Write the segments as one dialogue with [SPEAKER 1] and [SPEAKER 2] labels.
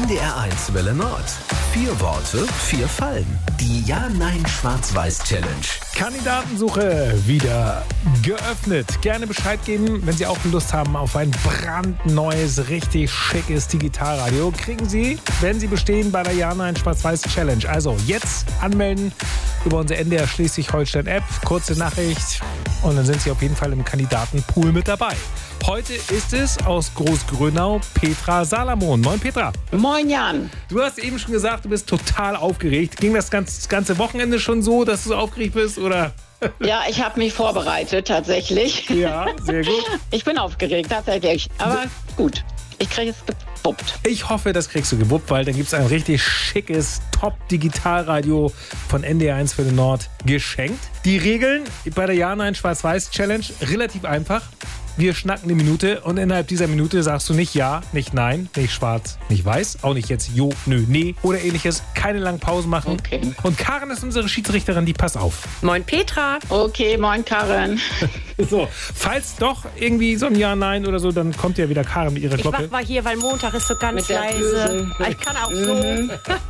[SPEAKER 1] NDR1 Welle Nord. 4 Worte, 4 Fallen. Die Ja-Nein-Schwarz-Weiß-Challenge.
[SPEAKER 2] Kandidatensuche wieder geöffnet. Gerne Bescheid geben, wenn Sie auch Lust haben auf ein brandneues, richtig schickes Digitalradio. Kriegen Sie, wenn Sie bestehen, bei der Ja-Nein-Schwarz-Weiß-Challenge. Also jetzt anmelden über unsere NDR Schleswig-Holstein-App. Kurze Nachricht und dann sind Sie auf jeden Fall im Kandidatenpool mit dabei. Heute ist es aus Großgrönau Petra Salamon. Moin Petra.
[SPEAKER 3] Moin Jan.
[SPEAKER 2] Du hast eben schon gesagt, du bist total aufgeregt. Ging das ganze Wochenende schon so, dass du so aufgeregt bist, oder?
[SPEAKER 3] Ja, ich habe mich vorbereitet tatsächlich.
[SPEAKER 2] Ja, sehr gut.
[SPEAKER 3] Ich bin aufgeregt tatsächlich, aber gut. Ich kriege es gewuppt.
[SPEAKER 2] Ich hoffe, das kriegst du gewuppt, weil dann gibt es ein richtig schickes Top-Digitalradio von NDR1 Welle Nord geschenkt. Die Regeln bei der Ja-Nein-Schwarz-Weiß-Challenge relativ einfach. Wir schnacken eine Minute und innerhalb dieser Minute sagst du nicht ja, nicht nein, nicht schwarz, nicht weiß, auch nicht jetzt jo, nö, nee oder ähnliches. Keine langen Pausen machen.
[SPEAKER 3] Okay.
[SPEAKER 2] Und Karen ist unsere Schiedsrichterin, die passt auf.
[SPEAKER 4] Moin Petra.
[SPEAKER 3] Okay, moin Karin.
[SPEAKER 2] So, falls doch irgendwie so ein Ja, nein oder so, dann kommt ja wieder Karen mit ihrer
[SPEAKER 4] Ich
[SPEAKER 2] Glocke.
[SPEAKER 4] wach mal hier, weil Montag ist so ganz
[SPEAKER 3] Mit der
[SPEAKER 4] leise.
[SPEAKER 3] Bösen.
[SPEAKER 4] Ich kann auch so.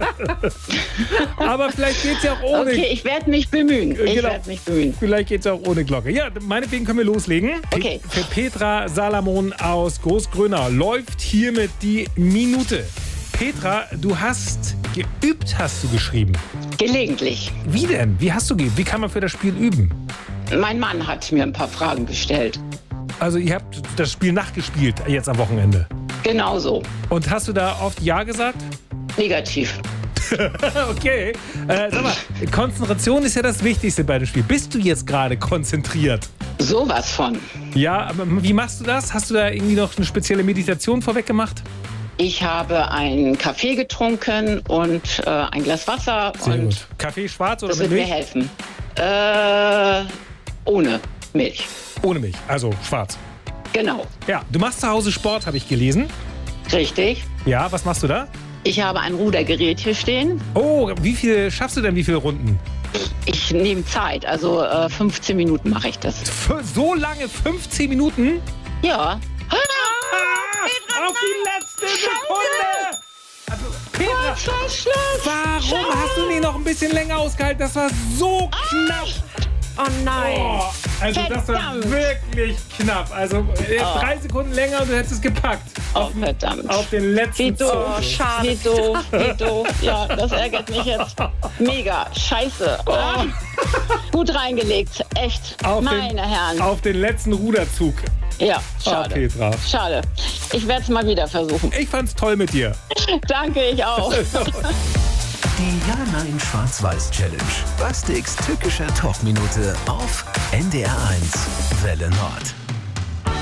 [SPEAKER 2] Aber vielleicht geht's ja auch ohne.
[SPEAKER 3] Okay, ich werde mich bemühen.
[SPEAKER 2] Vielleicht geht's auch ohne Glocke. Ja, meinetwegen können wir loslegen.
[SPEAKER 3] Okay.
[SPEAKER 2] Für Petra Salamon aus Großgrönau läuft hiermit die Minute. Petra, du hast geübt, hast du geschrieben.
[SPEAKER 3] Gelegentlich.
[SPEAKER 2] Wie denn? Wie hast du geübt? Wie kann man für das Spiel üben?
[SPEAKER 3] Mein Mann hat mir ein paar Fragen gestellt.
[SPEAKER 2] Also ihr habt das Spiel nachgespielt jetzt am Wochenende.
[SPEAKER 3] Genau so.
[SPEAKER 2] Und hast du da oft Ja gesagt?
[SPEAKER 3] Negativ.
[SPEAKER 2] Okay. Sag mal, Konzentration ist ja das Wichtigste bei dem Spiel. Bist du jetzt gerade konzentriert?
[SPEAKER 3] Sowas von.
[SPEAKER 2] Ja, aber wie machst du das? Hast du da irgendwie noch eine spezielle Meditation vorweg gemacht?
[SPEAKER 3] Ich habe einen Kaffee getrunken und ein Glas Wasser.
[SPEAKER 2] Sehr
[SPEAKER 3] und
[SPEAKER 2] gut. Kaffee schwarz oder
[SPEAKER 3] das
[SPEAKER 2] mit
[SPEAKER 3] wird mir
[SPEAKER 2] Milch?
[SPEAKER 3] helfen. Ohne Milch.
[SPEAKER 2] Ohne Milch, also schwarz.
[SPEAKER 3] Genau.
[SPEAKER 2] Ja, du machst zu Hause Sport, habe ich gelesen.
[SPEAKER 3] Richtig.
[SPEAKER 2] Ja, was machst du da?
[SPEAKER 3] Ich habe ein Rudergerät hier stehen.
[SPEAKER 2] Oh, schaffst du denn wie viele Runden?
[SPEAKER 3] Ich nehme Zeit, also 15 Minuten mache ich das.
[SPEAKER 2] So lange, 15 Minuten?
[SPEAKER 3] Ja.
[SPEAKER 2] Auf die letzte Sekunde! Also, Petra, warum hast du nie noch ein bisschen länger ausgehalten? Das war so knapp.
[SPEAKER 4] Oh nein.
[SPEAKER 2] Oh, also das war
[SPEAKER 3] Verdammt.
[SPEAKER 2] wirklich knapp. Also 3 Sekunden länger und du hättest es gepackt.
[SPEAKER 3] Oh, verdammt.
[SPEAKER 2] Auf den letzten
[SPEAKER 3] Wie doof.
[SPEAKER 4] Oh, schade.
[SPEAKER 3] Wie doof, wie doof. Ja, das ärgert mich jetzt. Mega. Scheiße. Ah. Gut reingelegt. Echt. Meine Herren.
[SPEAKER 2] Auf den letzten Ruderzug.
[SPEAKER 3] Ja, schade.
[SPEAKER 2] Petra.
[SPEAKER 3] Schade. Ich werde es mal wieder versuchen.
[SPEAKER 2] Ich fand's toll mit dir.
[SPEAKER 3] Danke, ich auch.
[SPEAKER 1] Die Ja-Nein-Schwarz-Weiß-Challenge. Bastiks tückischer Top-Minute auf NDR1 Welle Nord.